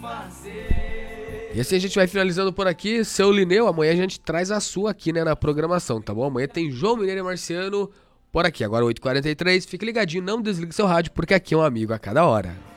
E assim a gente vai finalizando por aqui. Seu Lineu, amanhã a gente traz a sua aqui, né, na programação, tá bom? Amanhã tem João Mineiro e Marciano por aqui. Agora 8h43. Fique ligadinho, não desligue seu rádio, porque aqui é um amigo a cada hora.